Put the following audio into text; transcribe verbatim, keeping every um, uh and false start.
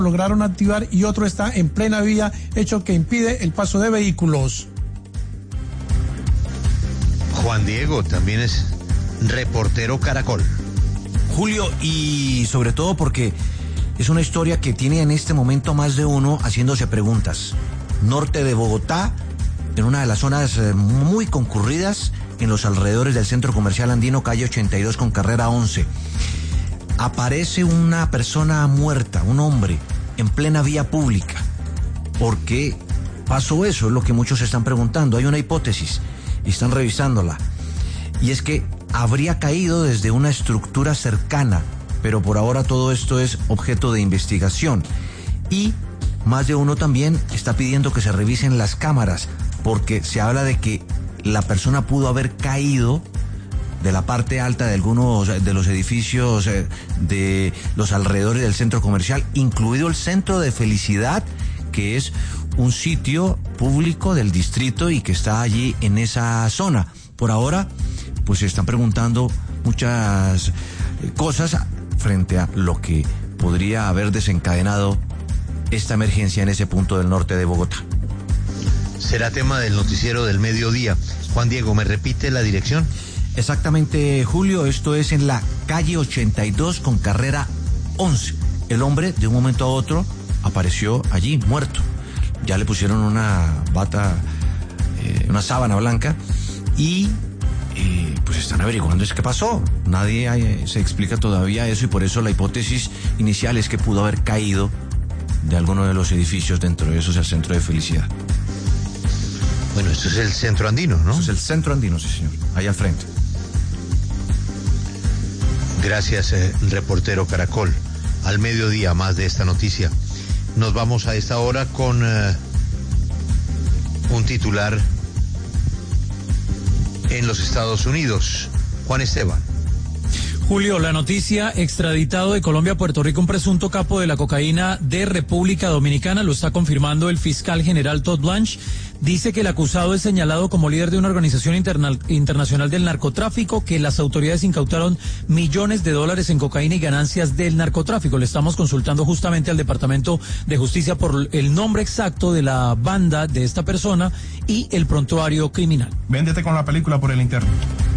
lograron activar y otro está en plena vía, hecho que impide el paso de vehículos. Juan Diego también es reportero Caracol. Julio, y sobre todo porque es una historia que tiene en este momento más de uno haciéndose preguntas. Norte de Bogotá, en una de las zonas muy concurridas, en los alrededores del Centro Comercial Andino, calle ochenta y dos con carrera once. Aparece una persona muerta, un hombre, en plena vía pública. ¿Por qué pasó eso? Es lo que muchos se están preguntando. Hay una hipótesis y están revisándola. Y es que habría caído desde una estructura cercana, pero por ahora todo esto es objeto de investigación. Y más de uno también está pidiendo que se revisen las cámaras, porque se habla de que la persona pudo haber caído de la parte alta de algunos de los edificios de los alrededores del centro comercial, incluido el Centro de Felicidad, que es un sitio público del distrito y que está allí en esa zona. Por ahora, pues se están preguntando muchas cosas frente a lo que podría haber desencadenado esta emergencia en ese punto del norte de Bogotá. Será tema del noticiero del mediodía. Juan Diego, ¿me repite la dirección? Exactamente, Julio, esto es en la calle ochenta y dos con carrera once. El hombre, de un momento a otro, apareció allí, muerto. Ya le pusieron una bata, eh, una sábana blanca y eh, pues están averiguando es qué pasó. Nadie eh, se explica todavía eso y por eso la hipótesis inicial es que pudo haber caído de alguno de los edificios, dentro de esos el Centro de Felicidad. Bueno, esto es el Centro Andino, ¿no? Eso es el Centro Andino, sí, señor, ahí al frente. Gracias, eh, reportero Caracol. Al mediodía, más de esta noticia. Nos vamos a esta hora con eh, un titular en los Estados Unidos. Juan Esteban. Julio, la noticia: extraditado de Colombia a Puerto Rico un presunto capo de la cocaína de República Dominicana, lo está confirmando el fiscal general Todd Blanche. Dice que el acusado es señalado como líder de una organización interna, internacional del narcotráfico, que las autoridades incautaron millones de dólares en cocaína y ganancias del narcotráfico. Le estamos consultando justamente al Departamento de Justicia por el nombre exacto de la banda de esta persona y el prontuario criminal. Véndete con la película por el interno.